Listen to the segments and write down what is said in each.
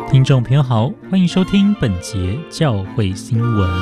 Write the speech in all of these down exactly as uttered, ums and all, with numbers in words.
听众朋友好，欢迎收听本节教会新闻。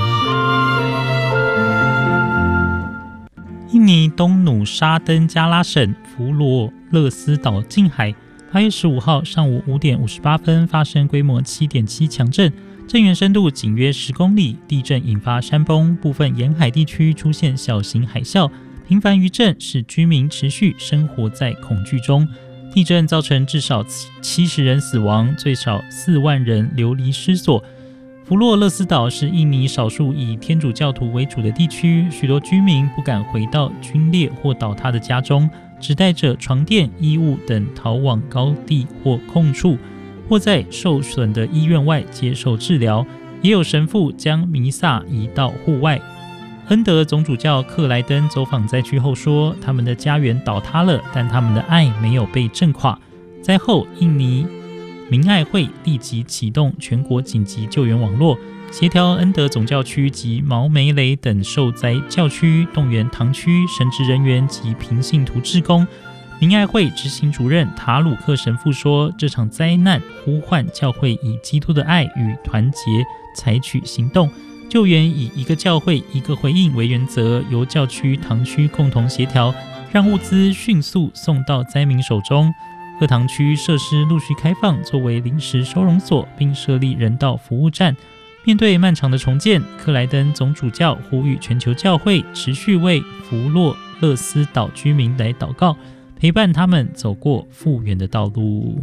印尼东努沙登加拉省弗罗勒斯岛近海，八月十五号上午五点五十八分发生规模七点七强震，震源深度仅约十公里，地震引发山崩，部分沿海地区出现小型海啸，频繁余震使居民持续生活在恐惧中。地震造成至少七十人死亡，最少四万人流离失所。弗洛勒斯岛是印尼少数以天主教徒为主的地区，许多居民不敢回到龟裂或倒塌的家中，只带着床垫、衣物等逃往高地或空处，或在受损的医院外接受治疗。也有神父将弥撒移到户外。恩德总主教克莱登走访灾区后说，他们的家园倒塌了，但他们的爱没有被震垮。灾后，印尼民爱会立即启动全国紧急救援网络，协调恩德总教区及毛梅雷等受灾教区，动员堂区神职人员及平信徒志工。民爱会执行主任塔鲁克神父说，这场灾难呼唤教会以基督的爱与团结采取行动。救援以一个教会一个回应为原则，由教区堂区共同协调，让物资迅速送到灾民手中。各堂区设施陆续开放作为临时收容所，并设立人道服务站。面对漫长的重建，克莱登总主教呼吁全球教会持续为弗洛勒斯岛居民来祷告，陪伴他们走过复原的道路。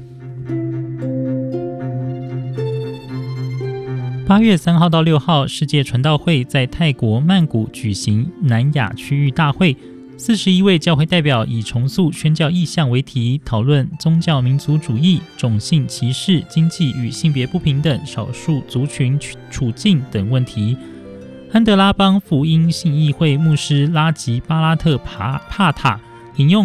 八月三号到六号，世界传道会在泰国曼谷举行南亚区域大会，四十一位教会代表以重塑宣教意向为题，讨论宗教民族主义、种姓歧视、经济与性别不平等、少数族群处境等问题。安德拉邦福音信义会牧师拉吉巴拉特帕帕塔引用